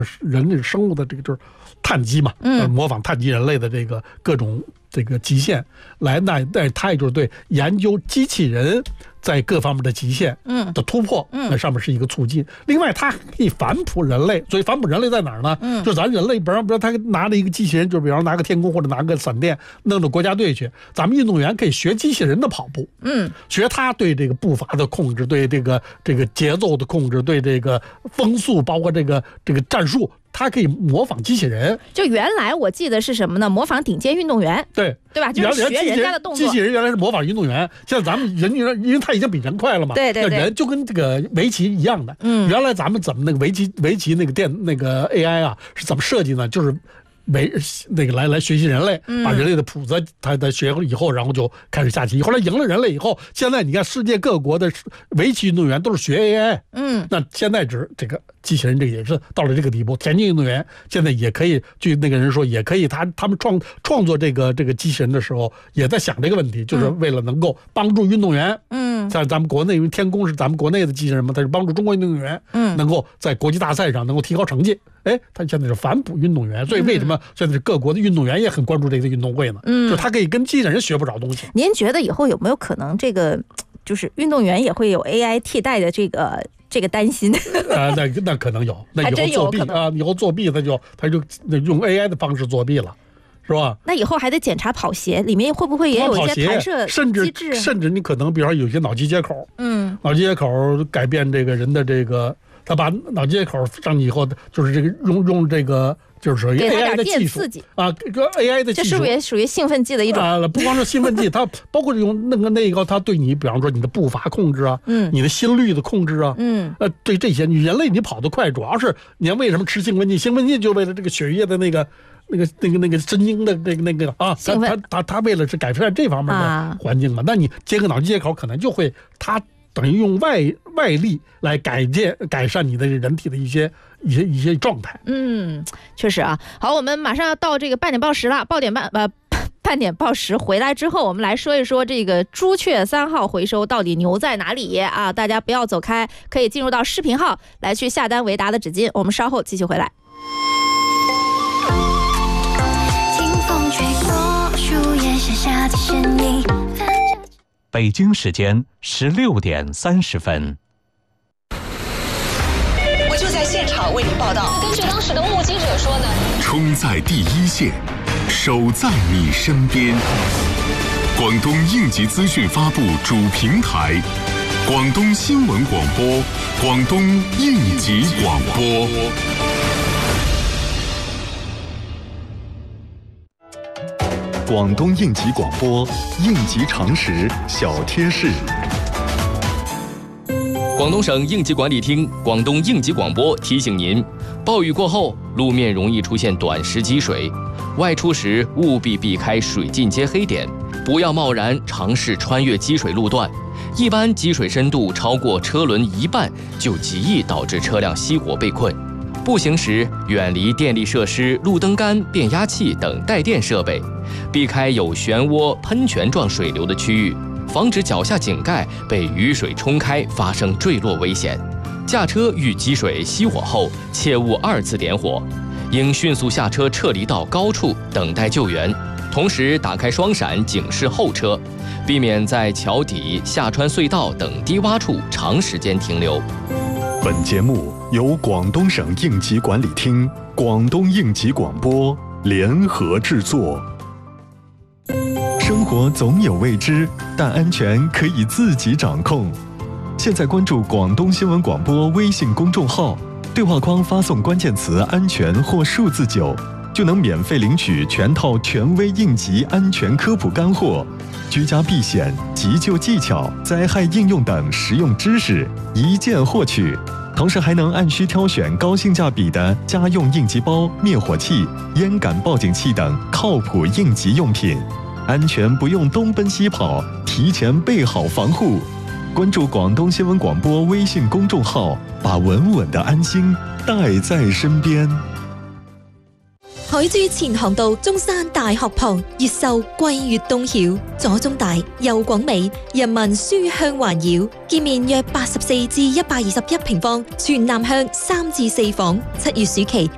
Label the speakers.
Speaker 1: 人类生物的这个就是碳基嘛，模仿碳基人类的这个各种这个极限来，那它也就是对研究机器人在各方面的极限的突破，那上面是一个促进。另外，它可以反哺人类，所以反哺人类在哪儿呢？就咱人类，比如他拿着一个机器人，就比方拿个天宫或者拿个闪电，弄到国家队去，咱们运动员可以学机器人的跑步，学他对这个步伐的控制，对这个节奏的控制，对这个风速，包括这个战术。它可以模仿机器人，
Speaker 2: 就原来我记得是什么呢？模仿顶尖运动员，
Speaker 1: 对
Speaker 2: 吧？就是学人家的动作。
Speaker 1: 机器人原来是模仿运动员，现在咱们人因为他已经比人快了嘛，
Speaker 2: 对，
Speaker 1: 那人就跟这个围棋一样的。原来咱们怎么那个围棋那个 AI 啊是怎么设计呢？就是来学习人类，把人类的谱子他学了以后，然后就开始下棋。后来赢了人类以后，现在你看世界各国的围棋运动员都是学 AI，那现在这个机器人这个也是到了这个地步。田径运动员现在也可以，据那个人说也可以，他们创作这个机器人的时候，也在想这个问题，就是为了能够帮助运动员。像咱们国内，因为天宫是咱们国内的机器人嘛，它是帮助中国运动员能够在国际大赛上能够提高成绩。他现在是反哺运动员，所以为什么现在各国的运动员也很关注这个运动会呢？就是他可以跟机器人学不着东西。
Speaker 2: 您觉得以后有没有可能这个就是运动员也会有 AI 替代的这个担心？
Speaker 1: 那可能有，那以后作弊啊，以后作弊他就用 AI 的方式作弊了。是吧？
Speaker 2: 那以后还得检查跑鞋里面会不会也有一些弹射机制，
Speaker 1: 甚至你可能比如说有些脑机接口，脑机接口改变这个人的这个，他把脑机接口上去以后，就是这个用这个就是属于 AI 的技术啊，这个 AI 的技术，
Speaker 2: 这属于兴奋剂的一种
Speaker 1: 啊，不光是兴奋剂，它包括用那个，它对你，比方说你的步伐控制啊，你的心率的控制啊，对这些，你人类你跑得快，主要是你要为什么吃兴奋剂？兴奋剂就为了这个血液的那个神经的那个啊，他为了是改善这方面的环境嘛。那你接个脑机接口，可能就会它等于用外力来改善你的人体的一些状态。
Speaker 2: 确实啊。好，我们马上要到这个半点报时了，半点报时回来之后，我们来说一说这个朱雀3号回收到底牛在哪里啊？大家不要走开，可以进入到视频号来去下单维达的纸巾。我们稍后继续回来。
Speaker 3: 北京时间16点30分。
Speaker 4: 我就在现场为您报道。根据当时的目击者说呢，
Speaker 5: 冲在第一线，守在你身边。广东应急资讯发布主平台，广东新闻广播，广东应急广播。
Speaker 6: 广东应急广播，应急常识小贴士。
Speaker 7: 广东省应急管理厅、广东应急广播提醒您：暴雨过后，路面容易出现短时积水，外出时务必避开水浸阶黑点，不要贸然尝试穿越积水路段。一般积水深度超过车轮一半，就极易导致车辆熄火被困。步行时远离电力设施、路灯杆、变压器等带电设备，避开有漩涡、喷泉状水流的区域，防止脚下井盖被雨水冲开，发生坠落危险。驾车遇积水熄火后，切勿2次点火，应迅速下车撤离到高处等待救援，同时打开双闪警示后车，避免在桥底、下穿隧道等低洼处长时间停留。
Speaker 6: 本节目由广东省应急管理厅、广东应急广播联合制作。生活总有未知，但安全可以自己掌控。现在关注广东新闻广播微信公众号，对话框发送关键词“安全”或数字9，就能免费领取全套权威应急安全科普干货、居家避险、急救技巧、灾害应用等实用知识，一键获取。同时还能按需挑选高性价比的家用应急包、灭火器、烟感报警器等靠谱应急用品，安全不用东奔西跑，提前备好防护。关注广东新闻广播微信公众号，把稳稳的安心帶在身邊。
Speaker 8: 海珠前航道中山大學旁，越秀桂粵東曉，左中大右廣美，人民書香環繞，建面約84至121平方，全南向3至4房。7月暑期